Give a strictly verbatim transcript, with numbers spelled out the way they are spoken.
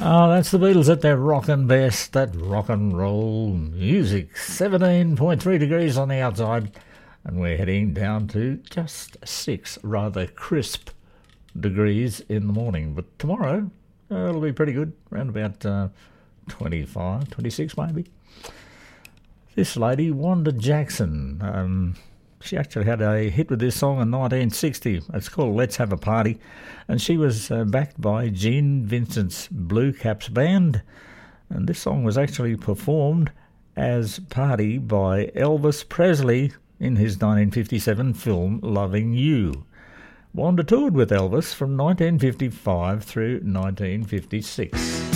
Oh, that's the Beatles at their rockin' best, that rock and roll music. seventeen point three degrees on the outside, and we're heading down to just six rather crisp degrees in the morning. But tomorrow, uh, it'll be pretty good, around about uh, twenty-five, twenty-six maybe. This lady, Wanda Jackson, um, she actually had a hit with this song in nineteen sixty. It's called Let's Have a Party, and she was uh, backed by Gene Vincent's Blue Caps Band, and this song was actually performed as Party by Elvis Presley in his nineteen fifty-seven film Loving You. Wanda toured with Elvis from nineteen fifty-five through nineteen fifty-six.